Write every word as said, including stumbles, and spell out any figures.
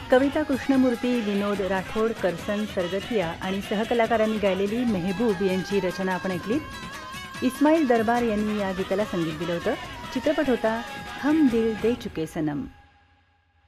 कविता कृष्णमूर्ती, विनोद राठोड, करसन सरगथिया आणि सहकलाकारांनी गायलेली मेहबूब यांची रचना आपण ऐकलीत. इस्माईल दरबार यांनी या गीताला संगीत दिलं होतं. चित्रपट होता हम दिल दे चुके सनम.